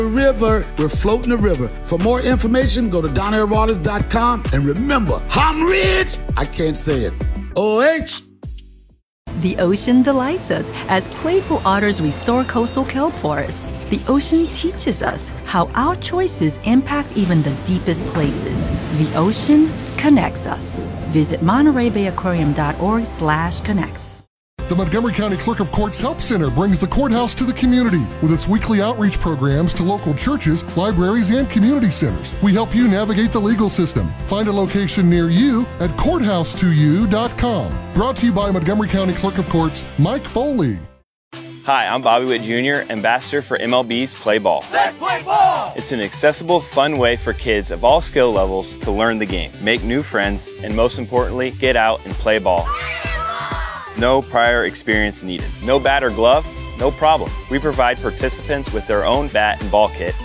River, we're floating the river. For more information, go to DonairWaters.com. And remember, I'm rich. I can't say it. OH. The ocean delights us as playful otters restore coastal kelp forests. The ocean teaches us how our choices impact even the deepest places. The ocean connects us. Visit MontereyBayAquarium.org/connects. The Montgomery County Clerk of Courts Help Center brings the courthouse to the community with its weekly outreach programs to local churches, libraries, and community centers. We help you navigate the legal system. Find a location near you at courthouse2u.com. Brought to you by Montgomery County Clerk of Courts Mike Foley. Hi, I'm Bobby Witt Jr., Ambassador for MLB's Play Ball. Let's play ball! It's an accessible, fun way for kids of all skill levels to learn the game, make new friends, and most importantly, get out and play ball. No prior experience needed. No bat or glove? No problem. We provide participants with their own bat and ball kit